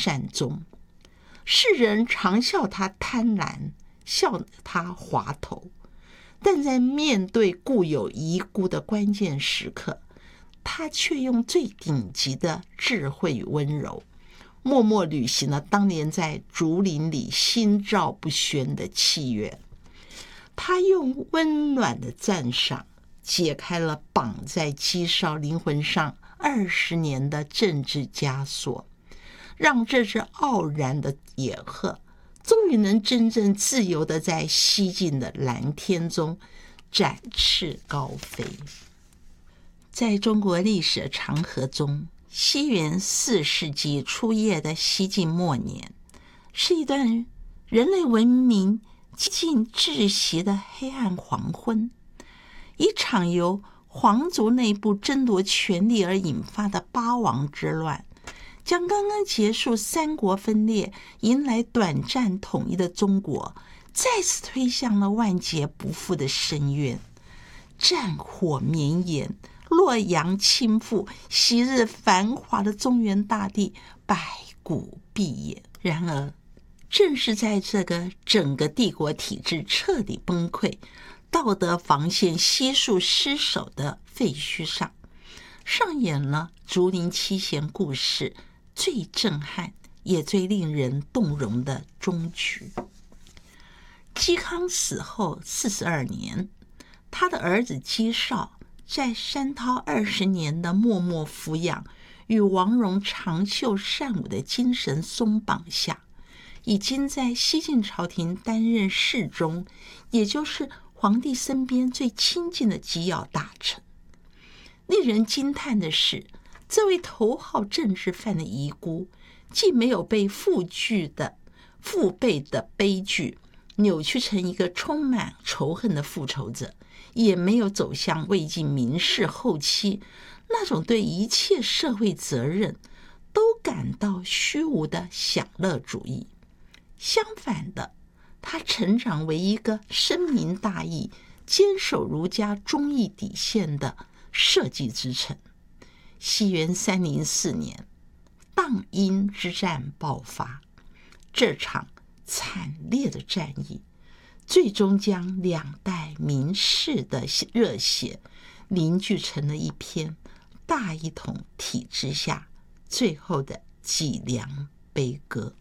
善终。世人常笑他贪婪，笑他滑头，但在面对故有遗孤的关键时刻，他却用最顶级的智慧与温柔，默默履行了当年在竹林里心照不宣的契约。他用温暖的赞赏解开了绑在姬少灵魂上20年的政治枷锁，让这只傲然的野鹤终于能真正自由地在西晋的蓝天中展翅高飞。在中国历史长河中，西元4世纪初叶的西晋末年，是一段人类文明几近窒息的黑暗黄昏。一场由皇族内部争夺权力而引发的八王之乱，将刚刚结束三国分裂、迎来短暂统一的中国再次推向了万劫不复的深渊。战火绵延，洛阳倾覆，昔日繁华的中原大地百谷闭眼。然而正是在这个整个帝国体制彻底崩溃、道德防线悉数失守的废墟上，上演了竹林七贤故事最震撼也最令人动容的终局。嵇康死后42年，他的儿子嵇绍在山涛20年的默默抚养与王戎长袖善舞的精神松绑下，已经在西晋朝廷担任侍中，也就是皇帝身边最亲近的机要大臣。令人惊叹的是，这位头号政治犯的遗孤，既没有被父辈的悲剧扭曲成一个充满仇恨的复仇者，也没有走向魏晋名士后期那种对一切社会责任都感到虚无的享乐主义。相反的，他成长为一个深明大义、坚守儒家忠义底线的社稷之臣。西元304年，荡阴之战爆发，这场惨烈的战役最终将两代名士的热血凝聚成了一篇大一统体制下最后的脊梁悲歌。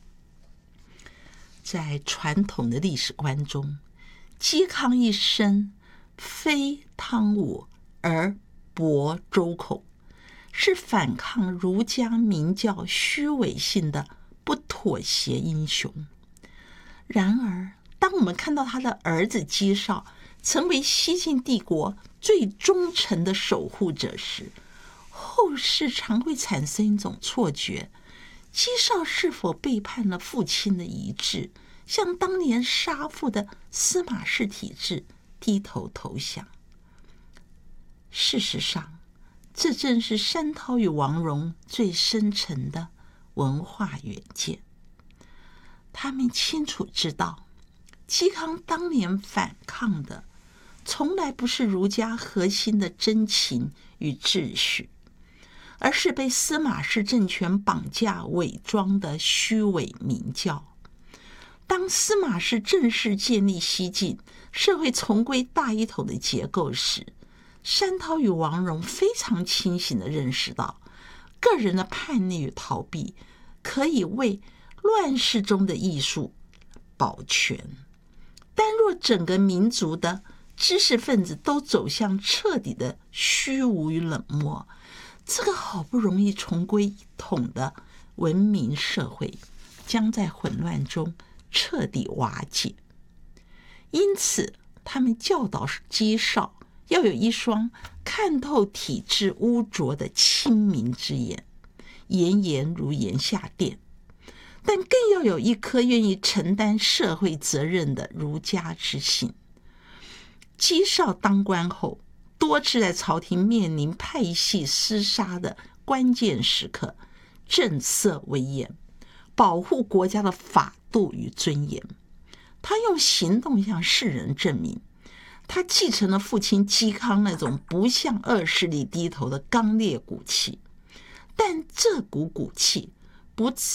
在传统的历史观中，嵇康一生非汤武而博周孔，是反抗儒家明教虚伪性的不妥协英雄。然而当我们看到他的儿子嵇绍成为西晋帝国最忠诚的守护者时，后世常会产生一种错觉，嵇绍是否背叛了父亲的遗志，向当年杀父的司马氏体制低头投降。事实上，这正是山涛与王戎最深沉的文化远见。他们清楚知道，嵇康当年反抗的从来不是儒家核心的真情与秩序，而是被司马氏政权绑架伪装的虚伪明教。当司马氏正式建立西晋，社会重归大一统的结构时，山涛与王戎非常清醒地认识到，个人的叛逆与逃避可以为乱世中的艺术保全，但若整个民族的知识分子都走向彻底的虚无与冷漠，这个好不容易重归一统的文明社会将在混乱中彻底瓦解。因此他们教导嵇绍要有一双看透体制污浊的清明之眼，炎炎如炎夏殿，但更要有一颗愿意承担社会责任的儒家之心。嵇绍当官后，多次在朝廷面临派系厮杀的关键时刻，正色威严，保护国家的法度与尊严。他用行动向世人证明，他继承了父亲嵇康那种不向恶势力低头的刚烈骨气，但这股骨气不